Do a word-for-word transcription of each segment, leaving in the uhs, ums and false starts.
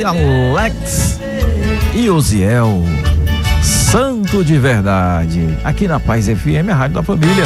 foi Alex e Osiel, Santo de Verdade, aqui na Paz F M, a Rádio da Família.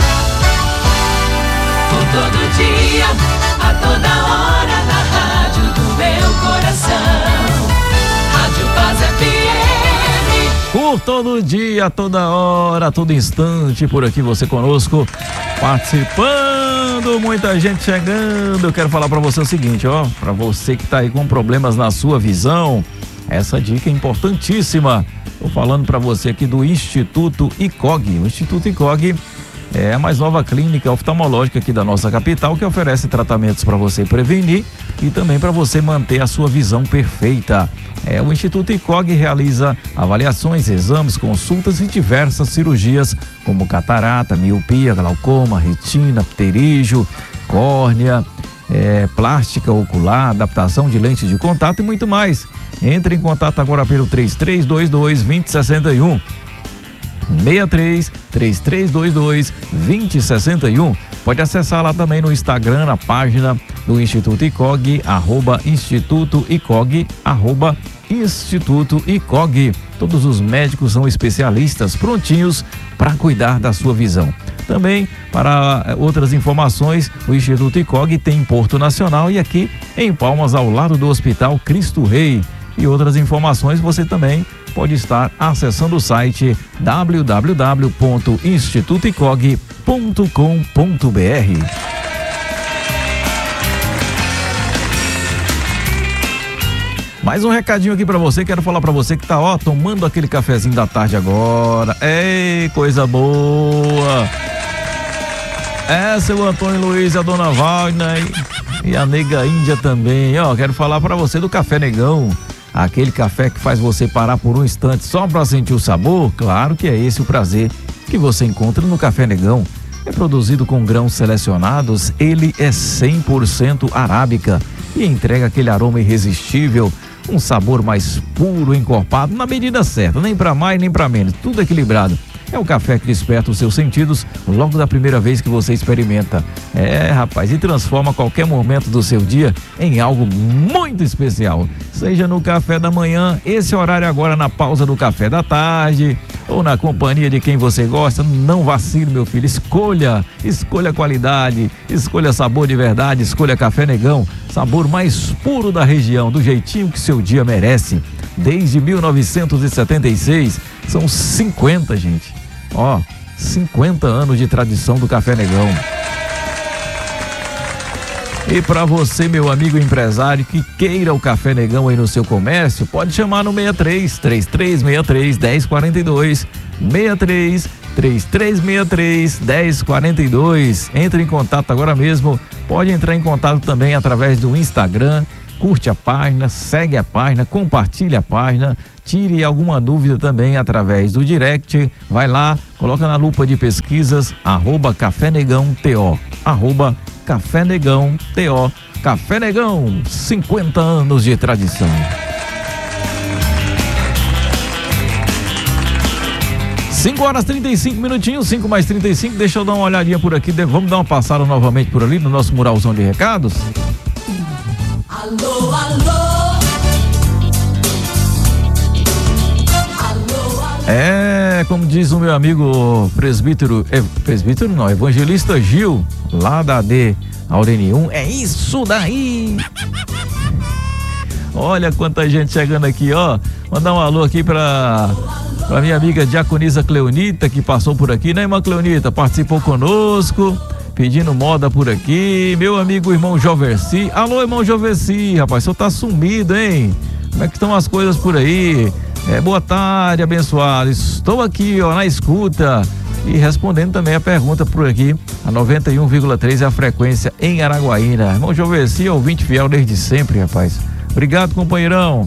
Todo dia, a toda hora, na rádio do meu coração, Rádio Paz F M. Por todo dia, toda hora, todo instante, por aqui você conosco, participando, muita gente chegando. Eu quero falar para você o seguinte, ó, para você que tá aí com problemas na sua visão, essa dica é importantíssima. Tô falando para você aqui do Instituto I C O G. O Instituto I C O G é a mais nova clínica oftalmológica aqui da nossa capital, que oferece tratamentos para você prevenir e também para você manter a sua visão perfeita. É, o Instituto I C O G realiza avaliações, exames, consultas e diversas cirurgias, como catarata, miopia, glaucoma, retina, pterígio, córnea, é, plástica ocular, adaptação de lentes de contato e muito mais. Entre em contato agora pelo três três dois dois, dois zero seis um. seis três, três três dois dois, dois zero seis um. Pode acessar lá também no Instagram, na página do Instituto I C O G, arroba Instituto I C O G, arroba Instituto I C O G. Todos os médicos são especialistas prontinhos para cuidar da sua visão. Também, para outras informações, o Instituto I C O G tem em Porto Nacional e aqui em Palmas, ao lado do Hospital Cristo Rei. E outras informações você também pode estar acessando o site w w w ponto instituto i c o g ponto com ponto b r. Mais um recadinho aqui pra você, quero falar pra você que tá, ó, tomando aquele cafezinho da tarde agora. Ei, coisa boa! É, seu Antônio Luiz e a dona Valna e a nega Índia também, ó, quero falar pra você do Café Negão. Aquele café que faz você parar por um instante só para sentir o sabor. Claro que é esse o prazer que você encontra no Café Negão. É produzido com grãos selecionados, ele é cem por cento arábica e entrega aquele aroma irresistível, um sabor mais puro, encorpado, na medida certa, nem para mais nem para menos, tudo equilibrado. É o café que desperta os seus sentidos logo da primeira vez que você experimenta. É, rapaz, e transforma qualquer momento do seu dia em algo muito especial. Seja no café da manhã, esse horário agora na pausa do café da tarde, ou na companhia de quem você gosta, não vacile, meu filho. Escolha, escolha qualidade, escolha sabor de verdade, escolha Café Negão, sabor mais puro da região, do jeitinho que seu dia merece. Desde mil novecentos e setenta e seis, são cinquenta, gente. Ó, cinquenta anos de tradição do Café Negão. E para você, meu amigo empresário, que queira o Café Negão aí no seu comércio, pode chamar no seis três, três três seis três, um zero quatro dois, seis três, três três seis três, um zero quatro dois. Entre em contato agora mesmo, pode entrar em contato também através do Instagram. Curte a página, segue a página, compartilhe a página, tire alguma dúvida também através do direct, vai lá, coloca na lupa de pesquisas, arroba Café Negão T O, arroba Café Negão T O, Café Negão, cinquenta anos de tradição. cinco horas e trinta e cinco minutinhos, cinco mais trinta e cinco, deixa eu dar uma olhadinha por aqui, vamos dar uma passada novamente por ali no nosso muralzão de recados? Alô, alô. É, como diz o meu amigo presbítero, é, presbítero não, evangelista Gil, lá da A D Aureni um, é isso daí! Olha quanta gente chegando aqui, ó. Mandar um alô aqui pra, pra minha amiga diaconisa Cleonita, que passou por aqui, né, irmã Cleonita? Participou conosco, pedindo moda por aqui. Meu amigo irmão Joverci. Alô, irmão Joverci, rapaz, o senhor tá sumido, hein? Como é que estão as coisas por aí? É, boa tarde, abençoado. Estou aqui, ó, na escuta e respondendo também a pergunta por aqui. A noventa e um vírgula três é a frequência em Araguaína. Irmão Joverci, ouvinte fiel desde sempre, rapaz. Obrigado, companheirão.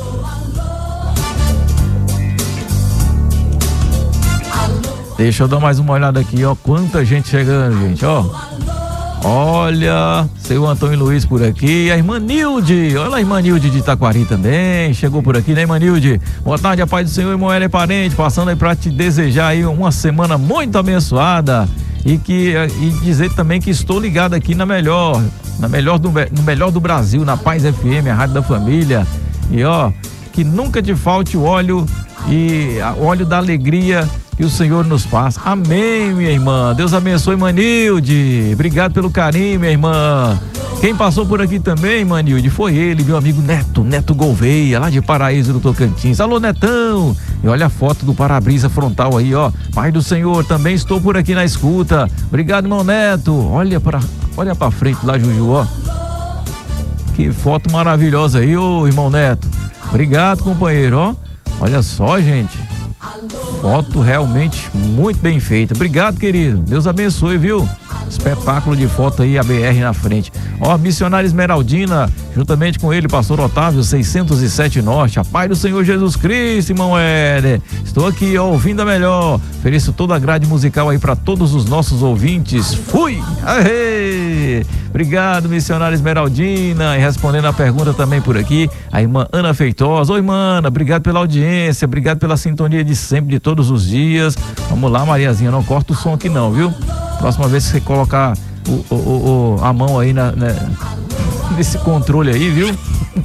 Deixa eu dar mais uma olhada aqui, ó. Quanta gente chegando, gente, ó. Olha, seu Antônio Luiz por aqui, a irmã Nilde, olha a irmã Nilde de Itaquari também, chegou por aqui, né, irmã Nilde? Boa tarde, a paz do Senhor, irmão Hélio Parente, passando aí pra te desejar aí uma semana muito abençoada e, que, e dizer também que estou ligado aqui na melhor, na melhor do, no melhor do Brasil, na Paz F M, a Rádio da Família. E ó, que nunca te falte o óleo e o óleo da alegria que o Senhor nos passa. Amém, minha irmã. Deus abençoe, Manilde. Obrigado pelo carinho, minha irmã. Quem passou por aqui também, Manilde, foi ele, meu amigo Neto, Neto Gouveia, lá de Paraíso do Tocantins. Alô, Netão. E olha a foto do para-brisa frontal aí, ó. Pai do Senhor, também estou por aqui na escuta. Obrigado, irmão Neto. Olha pra, olha pra frente lá, Juju, ó. Que foto maravilhosa aí, ô irmão Neto. Obrigado, companheiro, ó. Olha só, gente. Foto realmente muito bem feita. Obrigado, querido. Deus abençoe, viu? Espetáculo de foto aí, a B R na frente. Ó, Missionária Esmeraldina, juntamente com ele, pastor Otávio, seiscentos e sete Norte. A paz do Senhor Jesus Cristo, irmão Éder. Estou aqui, ó, ouvindo a melhor. Ofereço toda a grade musical aí para todos os nossos ouvintes. Fui! Aê! Obrigado, Missionária Esmeraldina. E respondendo a pergunta também por aqui, a irmã Ana Feitosa. Oi, mana, obrigado pela audiência, obrigado pela sintonia de sempre, de todos os dias. Vamos lá, Mariazinha, não corta o som aqui não, viu? Próxima vez que você colocar o, o, o, a mão aí na, né, nesse controle aí, viu?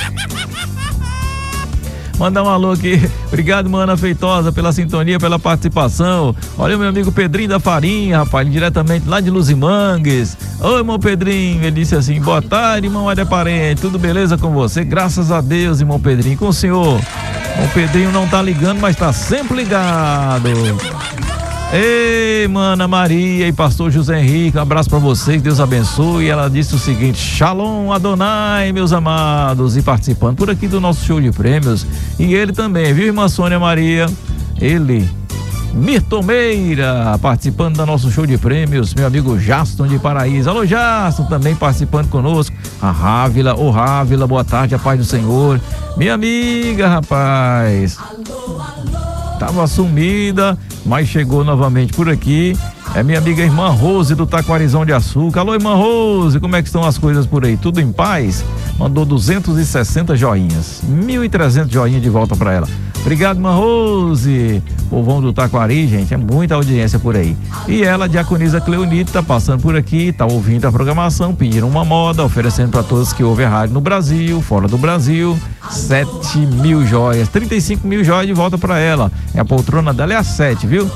Mandar um alô aqui. Obrigado, Mana Feitosa, pela sintonia, pela participação. Olha o meu amigo Pedrinho da Farinha, rapaz, diretamente lá de Luzimangues. Oi, irmão Pedrinho. Ele disse assim: boa tarde, irmão Éder Parente. Tudo beleza com você? Graças a Deus, irmão Pedrinho. Com o senhor. O Pedrinho não tá ligando, mas tá sempre ligado. Ei, mana Maria e pastor José Henrique, um abraço pra vocês, Deus abençoe. E ela disse o seguinte: Shalom Adonai, meus amados, e participando por aqui do nosso show de prêmios. E ele também, viu, irmã Sônia Maria? Ele, Mirtomeira, participando do nosso show de prêmios. Meu amigo Jaston de Paraíso. Alô, Jaston, também participando conosco. A Rávila, ô Rávila, boa tarde, a paz do Senhor. Minha amiga, rapaz, tava sumida, mas chegou novamente por aqui. É minha amiga irmã Rose do Taquarizão de Açúcar. Alô, irmã Rose, como é que estão as coisas por aí? Tudo em paz? Mandou duzentos e sessenta joinhas, mil e trezentos joinhas de volta para ela. Obrigado, irmã Rose. Povão do Taquari, gente, é muita audiência por aí. E ela, Diaconisa Cleonita, tá passando por aqui, tá ouvindo a programação, pediram uma moda, oferecendo para todos que ouvem a rádio no Brasil, fora do Brasil, sete mil joias, trinta e cinco mil joias de volta para ela. É a poltrona dela é a sete, viu?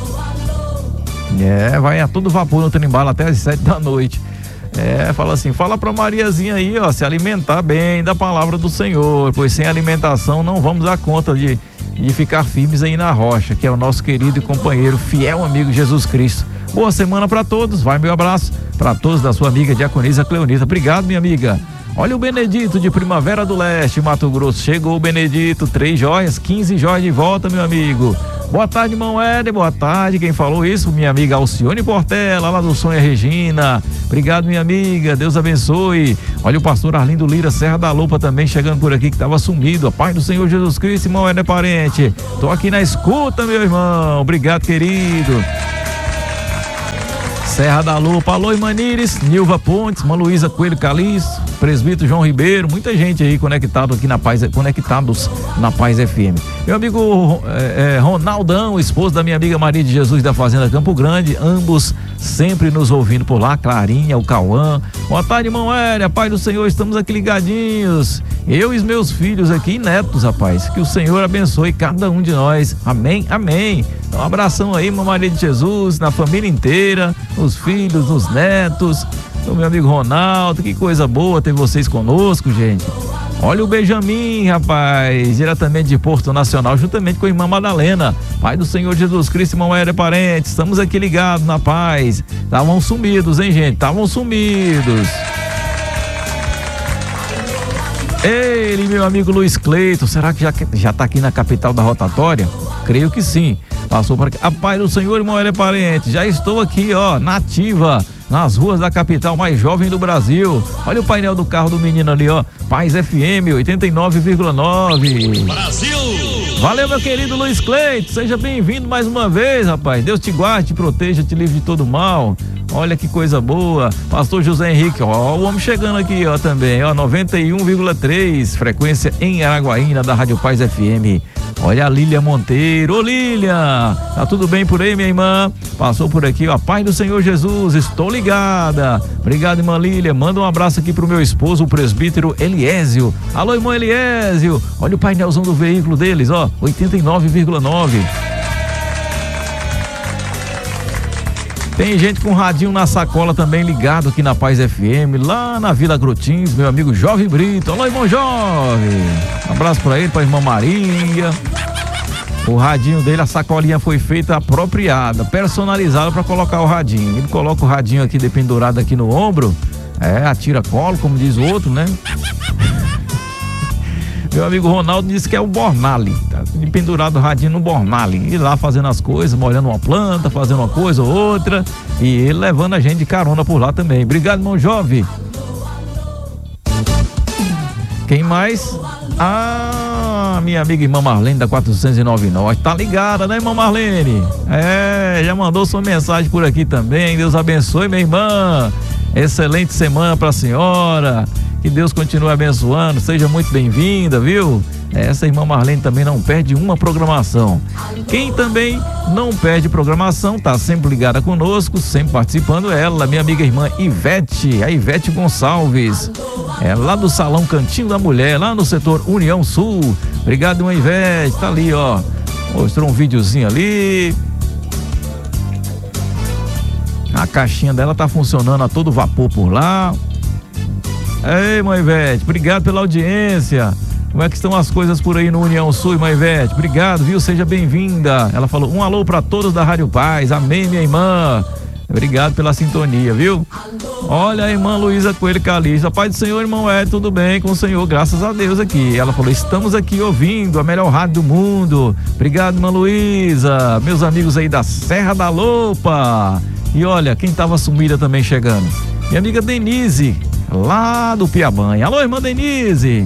É, vai a todo vapor no trem-bala até as sete da noite. É, fala assim, fala pra Mariazinha aí, ó, se alimentar bem da palavra do Senhor, pois sem alimentação não vamos dar conta de, de ficar firmes aí na rocha, que é o nosso querido e companheiro, fiel amigo Jesus Cristo. Boa semana pra todos, vai meu abraço pra todos da sua amiga Diaconisa Cleonita. Obrigado, minha amiga. Olha o Benedito de Primavera do Leste, Mato Grosso. Chegou o Benedito, três joias, quinze joias de volta, meu amigo. Boa tarde, irmão Éder, boa tarde. Quem falou isso? Minha amiga Alcione Portela, lá do Sonha Regina. Obrigado, minha amiga, Deus abençoe. Olha o pastor Arlindo Lira, Serra da Lupa, também chegando por aqui, que estava sumido. A paz do Senhor Jesus Cristo, irmão Éder Parente. Tô aqui na escuta, meu irmão. Obrigado, querido. Serra da Lupa, alô, Imanires, Nilva Pontes, Maluísa Coelho Calixto, presbítero João Ribeiro, muita gente aí conectado aqui na Paz, conectados na Paz F M. Meu amigo é, é, Ronaldão, esposo da minha amiga Maria de Jesus da Fazenda Campo Grande, ambos sempre nos ouvindo por lá, Clarinha, o Cauã. Boa tarde, irmão Éria, paz do Senhor, estamos aqui ligadinhos. Eu e os meus filhos aqui e netos, rapaz, que o Senhor abençoe cada um de nós. Amém, amém. Então, um abração aí, irmã Maria de Jesus, na família inteira, nos filhos, nos netos, do meu amigo Ronaldo. Que coisa boa ter vocês conosco, gente. Olha o Benjamin, rapaz, diretamente de Porto Nacional, juntamente com a irmã Madalena. Pai do Senhor Jesus Cristo, irmão Éder Parente, estamos aqui ligados na paz. Estavam sumidos, hein, gente? Estavam sumidos. Ele, meu amigo Luiz Cleito, será que já, já tá aqui na capital da rotatória? Creio que sim. Passou por aqui. A paz do Senhor, irmão Éder Parente, já estou aqui, ó, nativa, nas ruas da capital mais jovem do Brasil. Olha o painel do carro do menino ali, ó. Paz F M oitenta e nove vírgula nove. Brasil! Valeu, meu querido Luiz Cleito. Seja bem-vindo mais uma vez, rapaz. Deus te guarde, te proteja, te livre de todo mal. Olha que coisa boa. Pastor José Henrique, ó, o homem chegando aqui, ó, também, ó, noventa e um vírgula três, frequência em Araguaína, da Rádio Paz F M. Olha a Lília Monteiro. Ô Lília, tá tudo bem por aí, minha irmã? Passou por aqui, ó, Pai do Senhor Jesus, estou ligada. Obrigado, irmã Lília. Manda um abraço aqui pro meu esposo, o presbítero Eliésio. Alô, irmão Eliésio. Olha o painelzão do veículo deles, ó, oitenta e nove vírgula nove. Tem gente com radinho na sacola também ligado aqui na Paz F M, lá na Vila Grotins, meu amigo Jovem Brito. Alô, irmão Jovem. Um abraço pra ele, pra irmã Maria. O radinho dele, a sacolinha foi feita apropriada, personalizada para colocar o radinho. Ele coloca o radinho aqui dependurado aqui no ombro, é, atira colo, como diz o outro, né? Meu amigo Ronaldo disse que é o Bornali, tá pendurado o radinho no Bornali, e lá fazendo as coisas, molhando uma planta, fazendo uma coisa ou outra, e ele levando a gente de carona por lá também. Obrigado, irmão Jovem. Quem mais? Ah, minha amiga irmã Marlene da quatrocentos e nove Norte, tá ligada, né, irmã Marlene? É, já mandou sua mensagem por aqui também. Deus abençoe, minha irmã. Excelente semana pra senhora. Que Deus continue abençoando, seja muito bem-vinda, viu? Essa irmã Marlene também não perde uma programação. Quem também não perde programação, tá sempre ligada conosco, sempre participando, ela, minha amiga irmã Ivete, a Ivete Gonçalves. É lá do Salão Cantinho da Mulher, lá no setor União Sul. Obrigado, irmã Ivete, tá ali, ó. Mostrou um videozinho ali. A caixinha dela tá funcionando a todo vapor por lá. Ei, mãe Ivete, obrigado pela audiência. Como é que estão as coisas por aí no União Sul, mãe Ivete? Obrigado, viu? Seja bem-vinda. Ela falou, um alô para todos da Rádio Paz. Amém, minha irmã. Obrigado pela sintonia, viu? Olha a irmã Luísa Coelho Calista. Pai do Senhor, irmão Ed, tudo bem com o Senhor? Graças a Deus aqui. Ela falou, estamos aqui ouvindo a melhor rádio do mundo. Obrigado, irmã Luísa. Meus amigos aí da Serra da Lopa. E olha, quem tava sumida também chegando. Minha amiga Denise, lá do Piabanha. Alô, irmã Denise.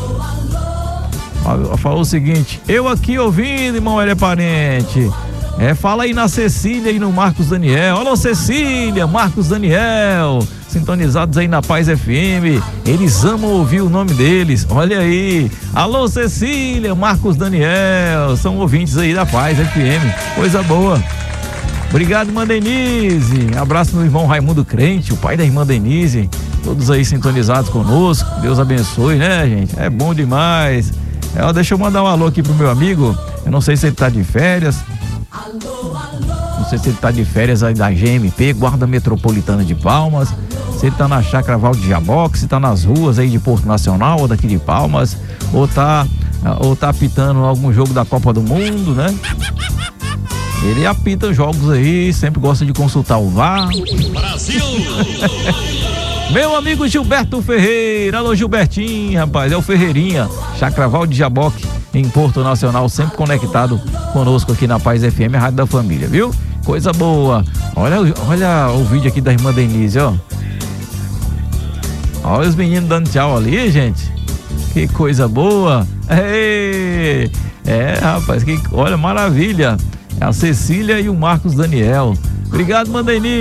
Falou o seguinte, eu aqui ouvindo, irmão, ele é parente. É, fala aí na Cecília e no Marcos Daniel. Alô, Cecília, Marcos Daniel, sintonizados aí na Paz F M. Eles amam ouvir o nome deles. Olha aí. Alô, Cecília, Marcos Daniel, são ouvintes aí da Paz F M. Coisa boa. Obrigado, irmã Denise. Abraço no irmão Raimundo Crente, o pai da irmã Denise. Todos aí sintonizados conosco. Deus abençoe, né, gente? É bom demais. É, deixa eu mandar um alô aqui pro meu amigo. Eu não sei se ele tá de férias. Não sei se ele tá de férias aí da G M P, Guarda Metropolitana de Palmas. Se ele tá na Chácara Val de Jaboque, se tá nas ruas aí de Porto Nacional ou daqui de Palmas. Ou tá, ou tá apitando algum jogo da Copa do Mundo, né? Ele apita jogos aí, sempre gosta de consultar o V A R. Brasil! Meu amigo Gilberto Ferreira. Alô, Gilbertinho, rapaz, é o Ferreirinha, Chácara Val de Jaboque, em Porto Nacional, sempre conectado conosco aqui na Paz F M, a Rádio da Família, viu? Coisa boa. Olha, olha o vídeo aqui da irmã Denise, ó. Olha os meninos dando tchau ali, gente. Que coisa boa. Ei, é, rapaz, que, olha, maravilha. A Cecília e o Marcos Daniel. Obrigado, irmã Denise.